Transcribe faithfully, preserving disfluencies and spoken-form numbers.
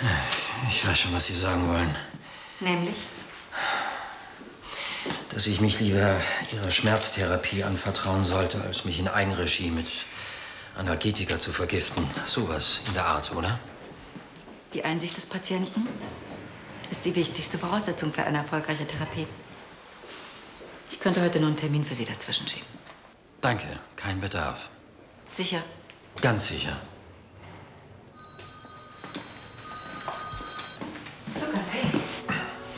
Ich weiß schon, was Sie sagen wollen. Nämlich? Dass ich mich lieber Ihrer Schmerztherapie anvertrauen sollte, als mich in Eigenregie mit Analgetika zu vergiften. Sowas in der Art, oder? Die Einsicht des Patienten ist die wichtigste Voraussetzung für eine erfolgreiche Therapie. Ich könnte heute noch einen Termin für Sie dazwischen schieben. Danke, kein Bedarf. Sicher? Ganz sicher. Lukas, hey.